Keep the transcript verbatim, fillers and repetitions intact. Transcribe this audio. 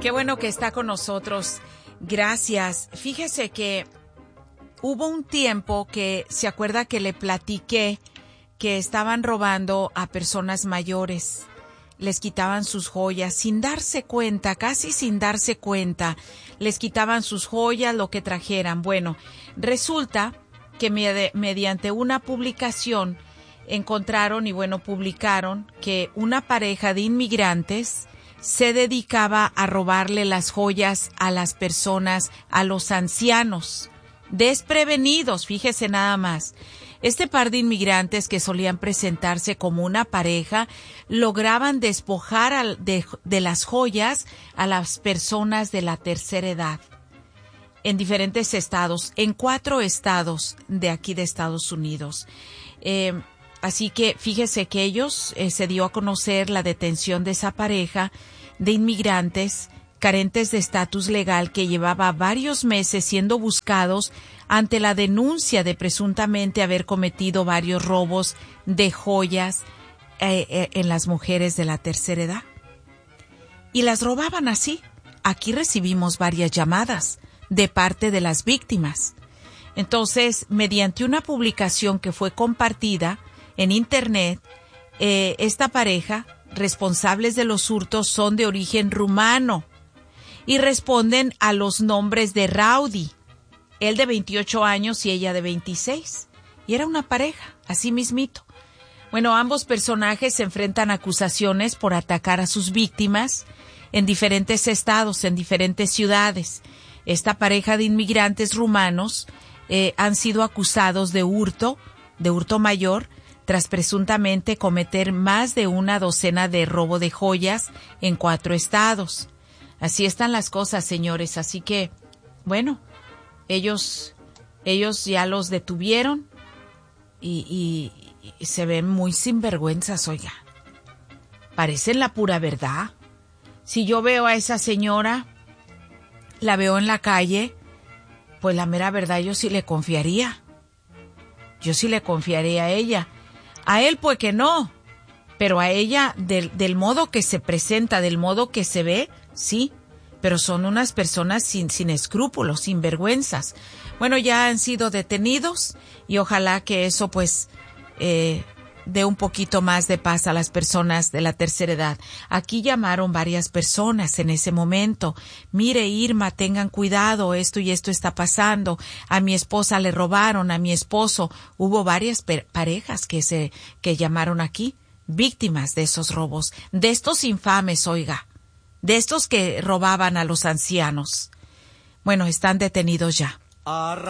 Qué bueno que está con nosotros. Gracias. Fíjese que hubo un tiempo que, ¿se acuerda que le platiqué que estaban robando a personas mayores? Les quitaban sus joyas sin darse cuenta, casi sin darse cuenta. Les quitaban sus joyas, lo que trajeran. Bueno, resulta que med- mediante una publicación encontraron y bueno, publicaron que una pareja de inmigrantes se dedicaba a robarle las joyas a las personas, a los ancianos, desprevenidos, fíjese nada más. Este par de inmigrantes que solían presentarse como una pareja lograban despojar al, de, de las joyas a las personas de la tercera edad en diferentes estados, en cuatro estados de aquí de Estados Unidos. Eh, así que fíjese que ellos eh, se dio a conocer la detención de esa pareja de inmigrantes carentes de estatus legal que llevaba varios meses siendo buscados ante la denuncia de presuntamente haber cometido varios robos de joyas eh, eh, en las mujeres de la tercera edad. Y las robaban así. Aquí recibimos varias llamadas de parte de las víctimas. Entonces, mediante una publicación que fue compartida en internet, eh, esta pareja, responsables de los hurtos, son de origen rumano y responden a los nombres de Rowdy, él de veintiocho años y ella de veintiséis. Y era una pareja, así mismito. Bueno, ambos personajes se enfrentan a acusaciones por atacar a sus víctimas en diferentes estados, en diferentes ciudades. Esta pareja de inmigrantes rumanos eh, han sido acusados de hurto, de hurto mayor, tras presuntamente cometer más de una docena de robo de joyas en cuatro estados. Así están las cosas, señores. Así que, bueno, ellos, ellos ya los detuvieron y, y, y se ven muy sinvergüenzas, oiga. Parecen la pura verdad. Si yo veo a esa señora, la veo en la calle, pues la mera verdad yo sí le confiaría. Yo sí le confiaría a ella. A él pues que no, pero a ella del, del modo que se presenta, del modo que se ve, sí, pero son unas personas sin, sin escrúpulos, sin vergüenzas. Bueno, ya han sido detenidos y ojalá que eso pues eh, dé un poquito más de paz a las personas de la tercera edad. Aquí llamaron varias personas en ese momento. Mire, Irma, tengan cuidado, esto y esto está pasando. A mi esposa le robaron, a mi esposo. Hubo varias parejas que se que llamaron aquí, víctimas de esos robos, de estos infames, oiga, de estos que robaban a los ancianos. Bueno, están detenidos ya.